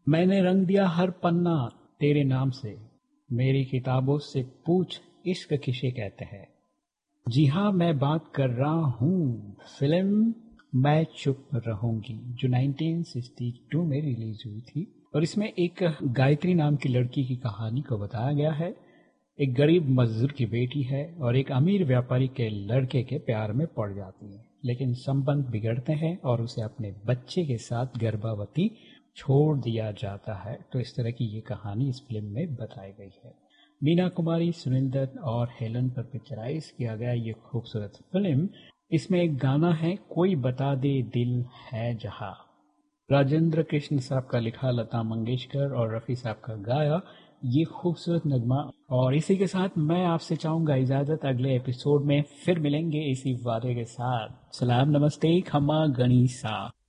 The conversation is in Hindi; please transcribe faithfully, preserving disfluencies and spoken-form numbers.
मैंने रंग दिया हर पन्ना तेरे नाम से, मेरी किताबों से पूछ इश्क किसे कहते हैं। जी हाँ, मैं बात कर रहा हूँ फिल्म मैं चुप रहूंगी, जो नाइनटीन सिक्सटी टू में रिलीज हुई थी। और इसमें एक गायत्री नाम की लड़की की कहानी को बताया गया है। एक गरीब मजदूर की बेटी है और एक अमीर व्यापारी के लड़के के प्यार में पड़ जाती है, लेकिन संबंध बिगड़ते हैं और उसे अपने बच्चे के साथ गर्भवती छोड़ दिया जाता है। तो इस तरह की ये कहानी इस फिल्म में बताई गई है। मीना कुमारी, सुरेंद्र और हेलन पर पिक्चराइज किया गया ये खूबसूरत फिल्म। इसमें एक गाना है, कोई बता दे दिल है जहां। राजेंद्र कृष्ण साहब का लिखा, लता मंगेशकर और रफ़ी साहब का गाया ये खूबसूरत नगमा। और इसी के साथ मैं आपसे चाहूंगा इजाजत, अगले एपिसोड में फिर मिलेंगे इसी वादे के साथ। सलाम, नमस्ते, खमा गनीसा।